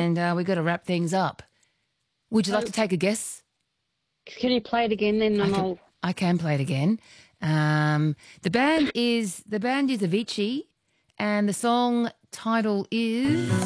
and we've got to wrap things up. Would you like to take a guess? Can you play it again then? I can play it again. The band is Avicii, and the song title is...